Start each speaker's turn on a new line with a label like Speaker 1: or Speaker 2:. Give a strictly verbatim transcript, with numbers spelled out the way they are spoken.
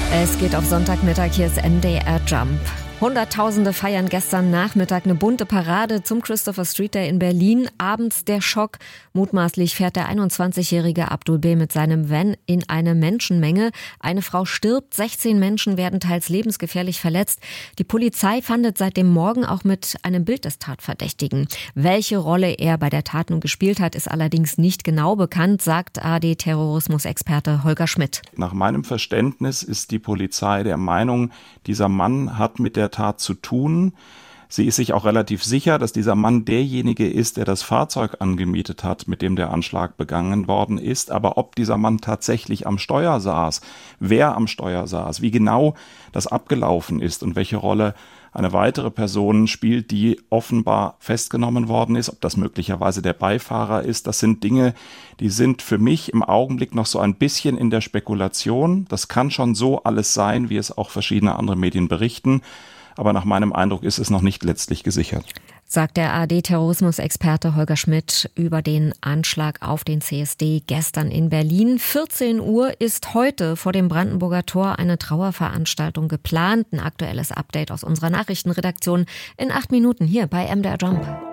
Speaker 1: Es geht auf Sonntagmittag, hier ist M D R Jump. Hunderttausende feiern gestern Nachmittag eine bunte Parade zum Christopher Street Day in Berlin. Abends der Schock. Mutmaßlich fährt der einundzwanzigjährige Abdul B. mit seinem Van in eine Menschenmenge. Eine Frau stirbt, sechzehn Menschen werden teils lebensgefährlich verletzt. Die Polizei fahndet seit dem Morgen auch mit einem Bild des Tatverdächtigen. Welche Rolle er bei der Tat nun gespielt hat, ist allerdings nicht genau bekannt, sagt A R D-Terrorismusexperte Holger Schmidt.
Speaker 2: Nach meinem Verständnis ist die Polizei der Meinung, dieser Mann hat mit der Tat zu tun. Sie ist sich auch relativ sicher, dass dieser Mann derjenige ist, der das Fahrzeug angemietet hat, mit dem der Anschlag begangen worden ist. Aber ob dieser Mann tatsächlich am Steuer saß, wer am Steuer saß, wie genau das abgelaufen ist und welche Rolle eine weitere Person spielt, die offenbar festgenommen worden ist, ob das möglicherweise der Beifahrer ist, das sind Dinge, die sind für mich im Augenblick noch so ein bisschen in der Spekulation. Das kann schon so alles sein, wie es auch verschiedene andere Medien berichten. Aber nach meinem Eindruck ist es noch nicht letztlich gesichert.
Speaker 1: Sagt der A R D-Terrorismusexperte Holger Schmidt über den Anschlag auf den C S D gestern in Berlin. vierzehn Uhr ist heute vor dem Brandenburger Tor eine Trauerveranstaltung geplant. Ein aktuelles Update aus unserer Nachrichtenredaktion in acht Minuten hier bei M D R Jump.